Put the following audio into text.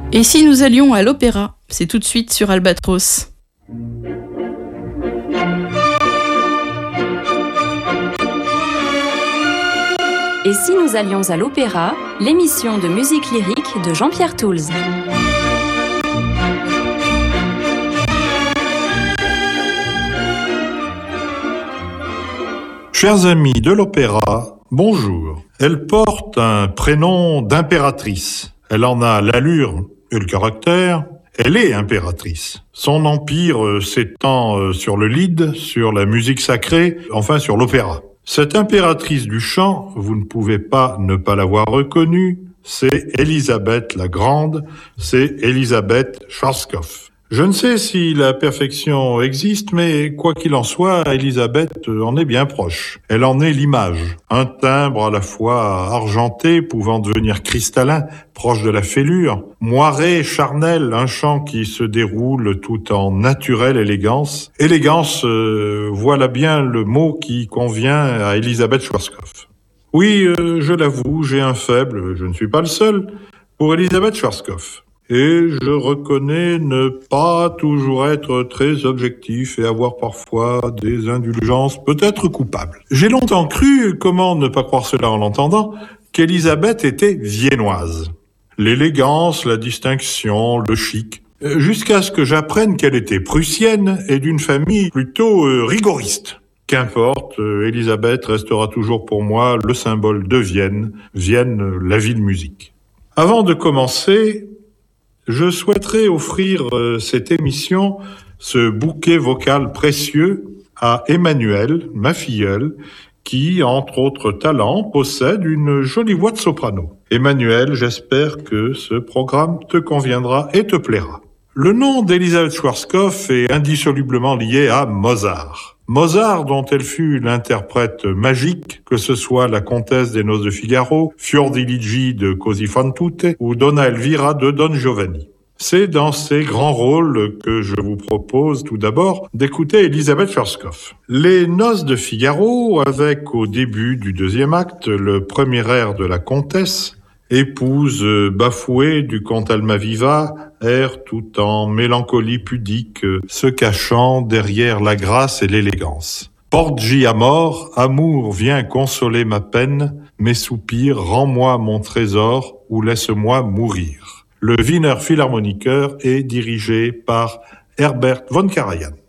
Et si nous allions à l'opéra? C'est tout de suite sur Albatros. Et si nous allions à l'opéra, l'émission de musique lyrique de Jean-Pierre Toulz. Chers amis de l'opéra, bonjour. Elle porte un prénom d'impératrice. Elle en a l'allure et le caractère. Elle est impératrice. Son empire s'étend sur le lied, sur la musique sacrée, enfin sur l'opéra. Cette impératrice du chant, vous ne pouvez pas ne pas l'avoir reconnue, c'est Élisabeth la Grande, c'est Élisabeth Schwarzkopf. Je ne sais si la perfection existe, mais quoi qu'il en soit, Élisabeth en est bien proche. Elle en est l'image. Un timbre à la fois argenté, pouvant devenir cristallin, proche de la fêlure. Moiré, charnel, un chant qui se déroule tout en naturelle élégance. Élégance, voilà bien le mot qui convient à Élisabeth Schwarzkopf. Oui, je l'avoue, j'ai un faible, je ne suis pas le seul, pour Élisabeth Schwarzkopf. Et je reconnais ne pas toujours être très objectif et avoir parfois des indulgences peut-être coupables. J'ai longtemps cru, comment ne pas croire cela en l'entendant, qu'Élisabeth était viennoise. L'élégance, la distinction, le chic. Jusqu'à ce que j'apprenne qu'elle était prussienne et d'une famille plutôt rigoriste. Qu'importe, Élisabeth restera toujours pour moi le symbole de Vienne, Vienne, la ville musique. Avant de commencer, je souhaiterais offrir cette émission, ce bouquet vocal précieux à Emmanuelle, ma filleule, qui, entre autres talents, possède une jolie voix de soprano. Emmanuelle, j'espère que ce programme te conviendra et te plaira. Le nom d'Élisabeth Schwarzkopf est indissolublement lié à Mozart. Mozart, dont elle fut l'interprète magique, que ce soit la Comtesse des Noces de Figaro, Fiordiligi de Così fan tutte ou Donna Elvira de Don Giovanni. C'est dans ces grands rôles que je vous propose tout d'abord d'écouter Élisabeth Schwarzkopf. Les Noces de Figaro, avec au début du deuxième acte le premier air de la Comtesse, épouse bafouée du comte Almaviva, air tout en mélancolie pudique, se cachant derrière la grâce et l'élégance. Porgi amor, amour, viens consoler ma peine, mes soupirs, rends-moi mon trésor ou laisse-moi mourir. Le Wiener Philharmoniker est dirigé par Herbert von Karajan.